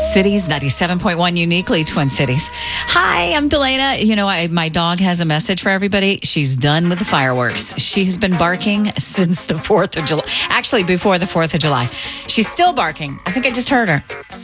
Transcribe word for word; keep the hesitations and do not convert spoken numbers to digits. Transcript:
Cities, ninety-seven point one uniquely Twin Cities. Hi, I'm Delana. You know, I, my dog has a message for everybody. She's done with the fireworks. She's been barking since the fourth of July. Actually, before the fourth of July. She's still barking. I think I just heard her.